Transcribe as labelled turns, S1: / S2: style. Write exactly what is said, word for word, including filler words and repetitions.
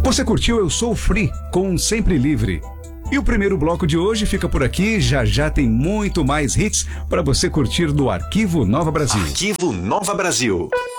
S1: Você curtiu Eu Sou Free com Sempre Livre. E o primeiro bloco de hoje fica por aqui. Já já tem muito mais hits para você curtir do Arquivo Nova Brasil.
S2: Arquivo Nova Brasil.